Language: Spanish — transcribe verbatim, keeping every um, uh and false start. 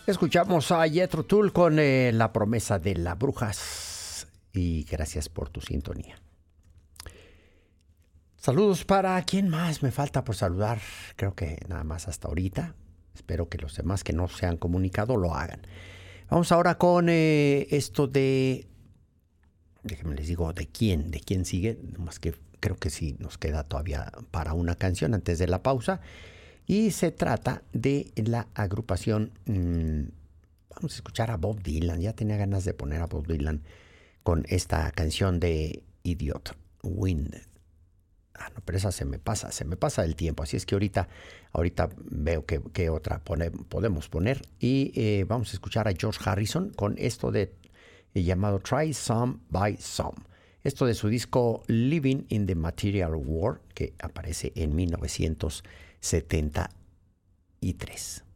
Escuchamos a Jethro Tull con eh, La promesa de las brujas. Y gracias por tu sintonía. Saludos para quién más me falta por saludar. Creo que nada más hasta ahorita. Espero que los demás que no se han comunicado lo hagan. Vamos ahora con eh, esto de... Déjenme les digo de quién, de quién sigue. Más que creo que sí nos queda todavía para una canción antes de la pausa. Y se trata de la agrupación... Mmm, vamos a escuchar a Bob Dylan. Ya tenía ganas de poner a Bob Dylan con esta canción de Idiot Wind. Ah, no, pero esa se me pasa, se me pasa el tiempo. Así es que ahorita, ahorita veo que, que otra pone, podemos poner. Y eh, vamos a escuchar a George Harrison con esto de eh, llamado Try Some by Some. Esto de su disco Living in the Material World, que aparece en mil novecientos setenta y tres.